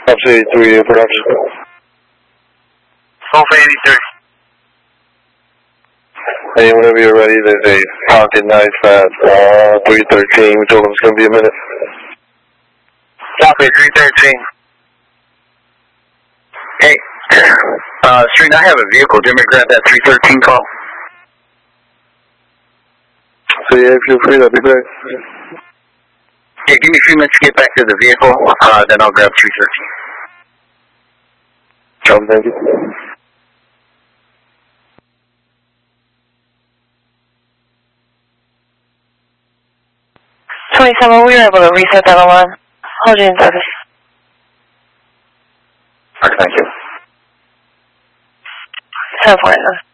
Alpha 83 production. Alpha 83. Hey, whenever you're ready, there's a pocket knife at 313. We told them it's going to be a minute. Copy, 313. Hey, Street, I have a vehicle. Do you want me to grab that 313 call? So yeah, if you're free, that'd be great. Yeah, give me a few minutes to get back to the vehicle, then I'll grab 313. Thank you. 27, we were able to reset that alarm. Hold you in service. Alright, thank you. 1049.